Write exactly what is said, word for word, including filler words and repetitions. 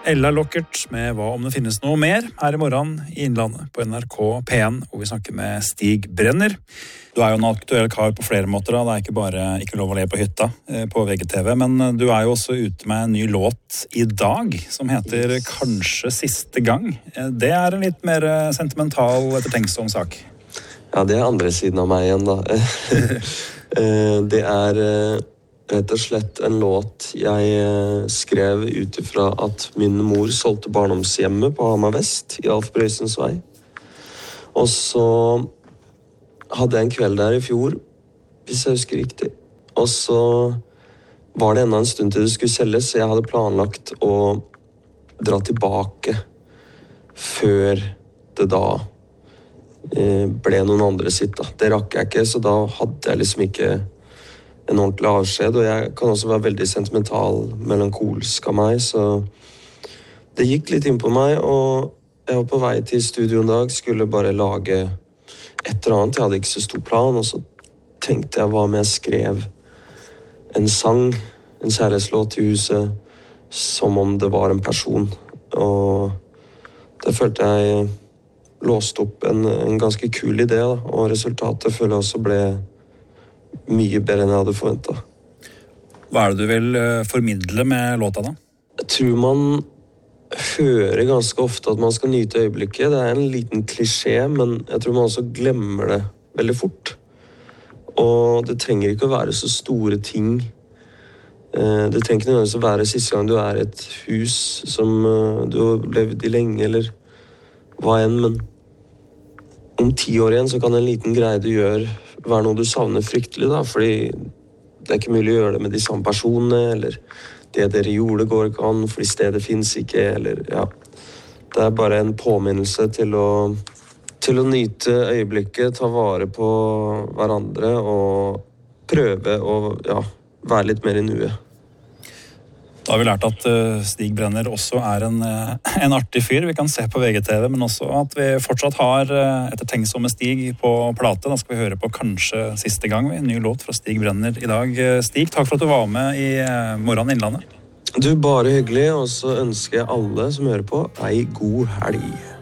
Ella Lockert med Hva om det finnes noe mer her i morgen i Innlandet på N R K P en, hvor vi snakker med Stig Brenner. Du er jo en aktuell kar på flere måter, da. Det er ikke bare Ikke lov å le på hytta på V G T V, men du er jo også ute med en ny låt i dag som heter Kanskje siste gang. Det er en litt mer sentimental, ettertenksom sak. Ja, det er andre siden av meg igjen, da. Det er rett og slett en låt jeg skrev ut ifra at min mor solgte barndomshjemmet på Hamar Vest i Alf Prøysens vei. Og så hadde jeg en kveld der i fjor, hvis jeg husker riktig. Og så var det enda en stund til det skulle selges, så jeg hadde planlagt å dra tilbake før det da ble noen andre sitt. Da. Det rakk jeg ikke, så da hadde jeg liksom ikke en ordentlig avskjed, og jeg kan også være veldig sentimental, melankolsk av meg, så det gikk litt inn på meg, og jeg var på vei til studio en dag, skulle bare lage et eller annet, jeg hadde ikke så stor plan, og så tenkte jeg hva om jeg skrev en sang, en kjærlighetslåt til huset, som om det var en person, og det følte jeg låste opp en, en ganske kul idé, da, og resultatet føler jeg også ble mye bedre enn jeg hadde forventet. Hva er det du vil formidle med låta da? Jeg tror man hører ganske ofte at man skal nyte øyeblikket. Det er en liten klisjé, men jeg tror man også glemmer det veldig fort. Og det trenger ikke å være så store ting. Det trenger ikke nødvendigvis å være siste gang du er i et hus som du har levd i lenge, eller hva enn, men om ti år igjen så kan en liten greie du gjør være noe du savner fryktelig, da, fordi det er ikke mulig å gjøre det med de samme personene, eller det dere gjorde går ikke an, fordi stedet finnes ikke, eller ja. Det er bare en påminnelse til å, til å nyte øyeblikket, ta vare på hverandre, og prøve å ja, være litt mer i nuet. Da har vi lært at Stig Brenner også er en, en artig fyr. Vi kan se på V G T V, men også at vi fortsatt har ettertenksomme Stig på plate. Da skal vi høre på Kanskje siste gang. En ny låt fra Stig Brenner i dag. Stig, takk for at du var med i Morgen Innlandet. Du, bare hyggelig, og så ønsker jeg alle som hører på ei god helg.